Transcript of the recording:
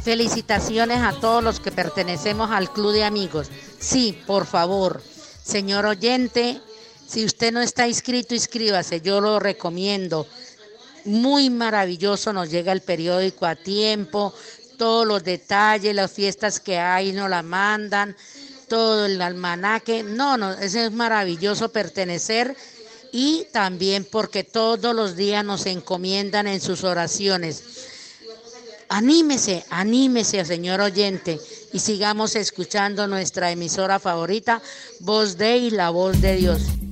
Felicitaciones a todos los que pertenecemos al Club de Amigos. Sí, por favor, señor oyente, si usted no está inscrito, inscríbase, yo lo recomiendo. Muy maravilloso, nos llega el periódico a tiempo, todos los detalles, las fiestas que hay nos la mandan, todo el almanaque. No, eso es maravilloso pertenecer y también porque todos los días nos encomiendan en sus oraciones. Anímese, señor oyente, y sigamos escuchando nuestra emisora favorita, Voz de y la Voz de Dios.